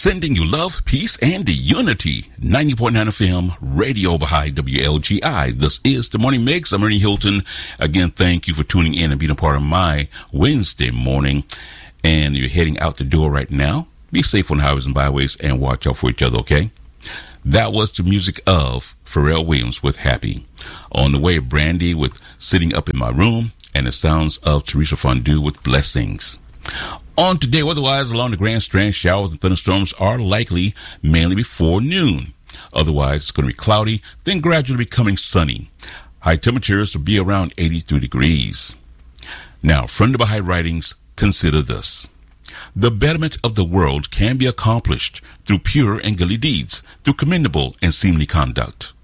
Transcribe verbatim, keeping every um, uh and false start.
Sending you love, peace, and unity. ninety point nine F M, Radio Baha'i, W L G I. This is The Morning Mix. I'm Ernie Hilton. Again, thank you for tuning in and being a part of my Wednesday morning. And you're heading out the door right now. Be safe on highways and byways and watch out for each other, okay? That was the music of Pharrell Williams with Happy. On the way, Brandy with Sitting Up in My Room, and the sounds of Teresa Fondue with Blessings. On today, otherwise, along the Grand Strand, showers and thunderstorms are likely mainly before noon. Otherwise, it's going to be cloudy, then gradually becoming sunny. High temperatures will be around eighty-three degrees. Now, from the Baha'i writings, consider this. The betterment of the world can be accomplished through pure and godly deeds, through commendable and seemly conduct.